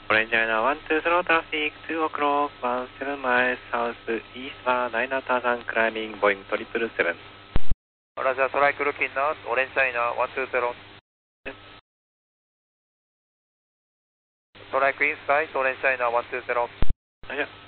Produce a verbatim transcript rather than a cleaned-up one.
Orange China one two zero traffic, two o'clock, one seven miles south eastbound, nine thousand climbing, Boeing triple seven. Roger, strike looking north, Orange China one two zero. Strike inside, Orange China one two zero. Roger.